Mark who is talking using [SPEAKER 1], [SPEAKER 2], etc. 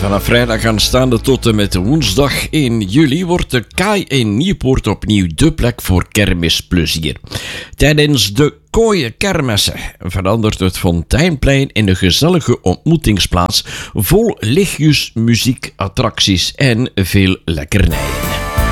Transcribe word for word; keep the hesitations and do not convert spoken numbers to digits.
[SPEAKER 1] Vanaf vrijdag aanstaande tot en met woensdag één juli wordt de Kaai in Nieuwpoort opnieuw de plek voor kermisplezier. Tijdens de Kooie Kermissen verandert het Fonteinplein in een gezellige ontmoetingsplaats vol lichtjes, muziek, attracties en veel lekkernijen.